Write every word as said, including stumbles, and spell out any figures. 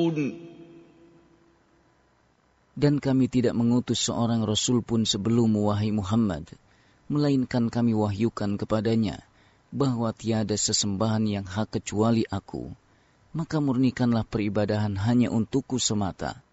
Dan kami tidak mengutus seorang Rasul pun sebelum wahai Muhammad, melainkan kami wahyukan kepadanya bahwa tiada sesembahan yang hak kecuali aku. Maka murnikanlah peribadahan hanya untukku semata.